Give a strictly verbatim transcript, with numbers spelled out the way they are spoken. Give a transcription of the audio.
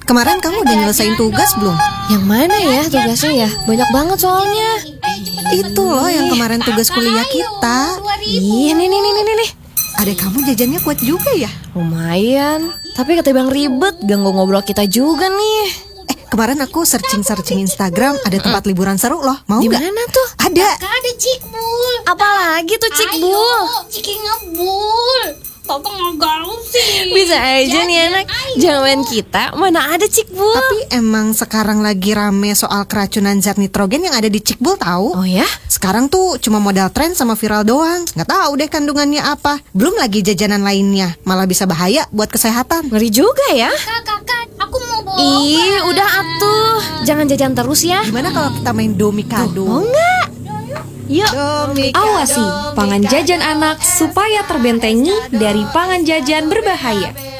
kemarin kamu udah nyelesain tugas belum? Yang mana ya tugasnya ya? Banyak banget soalnya. Itu loh yang kemarin tugas kuliah kita. Iya nih nih nih nih nih. Adek kamu jajannya kuat juga ya? Lumayan. Tapi kata Bang ribet, ganggu ngobrol kita juga nih. Eh kemarin aku searching-searching Instagram, ada tempat liburan seru loh. Mau nggak? Di mana tuh? Ada. Kakak ada Cikbul. Apalagi tuh Cikbul? Ayo, Ciki ngebul. Kakak nggak gaul sih. Bisa aja Jadi, nih anak. ayo. Zaman kita mana ada Cikbul. Tapi emang sekarang lagi rame soal keracunan zat nitrogen yang ada di Cikbul tahu? Oh ya? Sekarang tuh cuma modal tren sama viral doang. Nggak tahu deh kandungannya apa. Belum lagi jajanan lainnya. Malah bisa bahaya buat kesehatan. Ngeri juga ya. Kakak, kakak, aku mau bawa Ih, obat. udah atuh. Jangan jajan terus ya. Gimana kalau kita main domikado? Mau nggak? Yuk. Domikado. Awasi pangan jajan anak supaya terbentengi dari pangan jajan berbahaya.